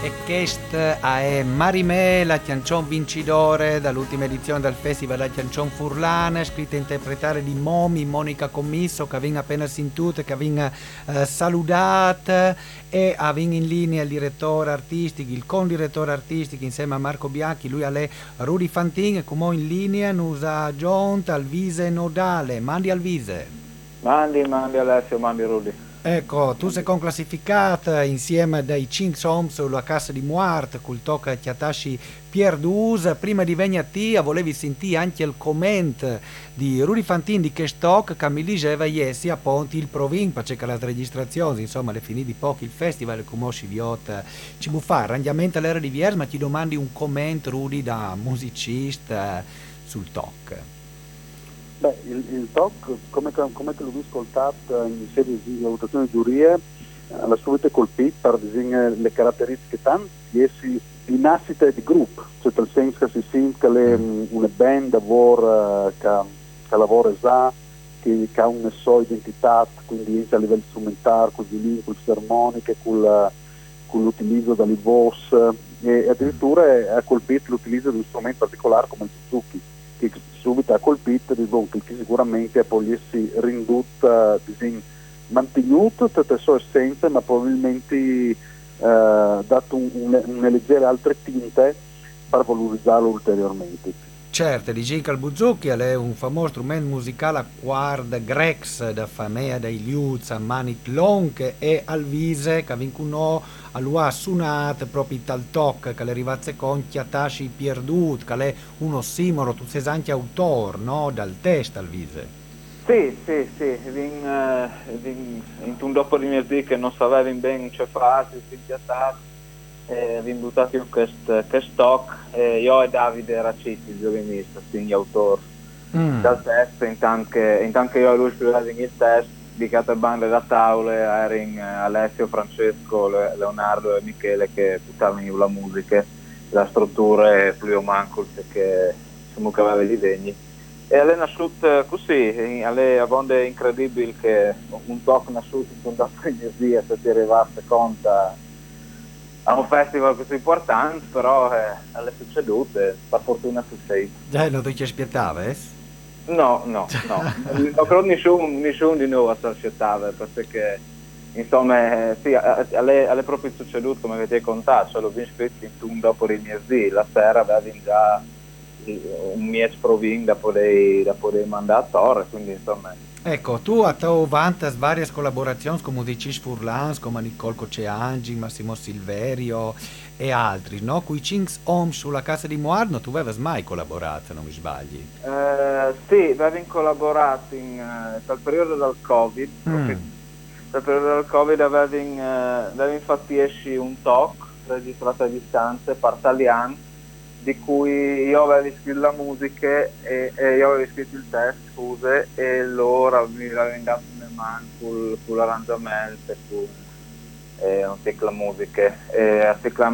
E questa è Marimè, la canzone vincitore dall'ultima edizione del Festival La Canzone Furlana, scritta e interpretata di Momi, Monica Commisso, che aveva appena sentito, che aveva salutato, e aveva in linea il direttore artistico, il condirettore artistico insieme a Marco Bianchi, lui è Rudy Fantin, e come in linea nos ha giunto Alvise Nodale. Mandi Alvise. Mandi Alessio, mandi Rudy. Ecco, tu sei conclassificata insieme dai 5 Homs sulla cassa di Muart, col tocca Chiatashi Pierdus. Prima di venire a te, volevi sentire anche il comment di Rudy Fantin di Kestok che mi diceva ieri a Ponti il Provin, perché la registrazione, insomma, le finì di poco il festival, come si viota, ci può fare arrangiamento all'era di Viers, ma ti domandi un comment, Rudy, da musicista sul talk. Beh, il talk, come che l'ho ascoltato in sede di valutazione di giurie, l'ha subito colpito per le caratteristiche tanti essi di nascita di gruppo, cioè nel senso che si sente che è una band che lavora già, che ha una sua identità, quindi a livello strumentale, con i link, con le armoniche, con l'utilizzo delle voci, e addirittura ha colpito l'utilizzo di un strumento particolare come il Suzuki, che subito ha colpito che sicuramente poi essi rindotta, mantenuto tutte le sue essenze, ma probabilmente dato una leggera altre tinte per valorizzarlo ulteriormente. Certo, di Ginkel Buzucchi è un famoso strumento musicale a quart Grex da famea dai Liuz a Manit Long e Alvise che vincono a lui ha suonato proprio tal toc che le arrivasse con Chiatashi Pierdut che è un ossimoro, tu sei anche autore, no? Dal testo Alvise. Sì, in un dopo di mesi che non sapevamo bene che fare, si piazzati, abbiamo buttato in questo talk, io e Davide Raciti, il violinista, quindi autore del testo, intanto che io e lui scrivevamo il testo, di queste bande da tavole erano Alessio, Francesco, Leonardo e Michele che buttavano la musica, la struttura e Plio Manco che aveva i disegni. E è nasciuto così, è una incredibile che un talk nasciuto in un dopo di energia se ti arrivasse conto a un festival così importante, però è succeduto, per fortuna succede. Non ti ci aspettavi, eh? No, non credo nessuno di noi si aspettava, perché insomma sì, è proprio succeduto come avete contato, cioè l'ho visto in un dopo di energia, la sera avevamo già un mese proving da poter mandare a Torre, quindi insomma. Ecco, tu a te vantas varie collaborazioni con musicisti furlans come Nicole Coceangi, Massimo Silverio e altri, no? Qui Cinque Homs sulla casa di Moarno tu avevi mai collaborato, se non mi sbagli? Sì, avevo collaborato dal periodo del Covid, dal periodo del Covid avevo infatti esci un talk registrato a distanza per Talian, di cui io avevo scritto la musica e io avevo scritto il testo, scuse, e loro mi avevano dato una mano con l'arrangiamento e con la musica. E